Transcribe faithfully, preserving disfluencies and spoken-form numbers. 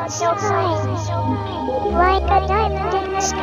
so high, like a diamond in the sky.